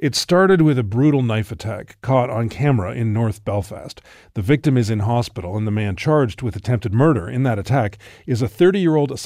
It started with a brutal knife attack caught on camera in North Belfast. The victim is in hospital, and the man charged with attempted murder in that attack is a 30-year-old